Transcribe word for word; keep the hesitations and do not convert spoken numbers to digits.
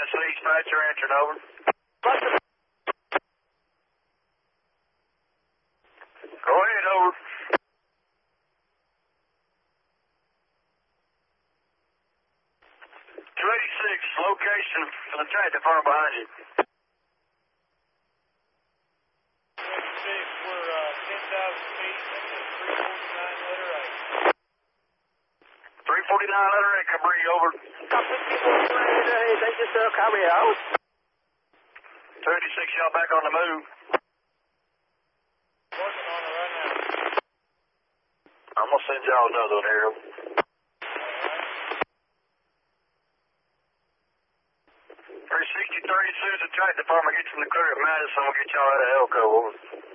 Madison dispatcher answered, over. Go ahead, over. two eighty-six, location for the tractor farm behind you. two eighty-six, we're uh, ten thousand feet, that's a three forty-nine letter A. three forty-nine letter A, Cabri, over. Copy, three forty-nine letter A, thank you, sir, carry out. two eighty-six, y'all back on the move. Working on it right now. I'm going to send y'all another one here. three sixty, thirty-two is the tractor farmer gets from the clear at Madison. We'll get y'all out of Elko, over.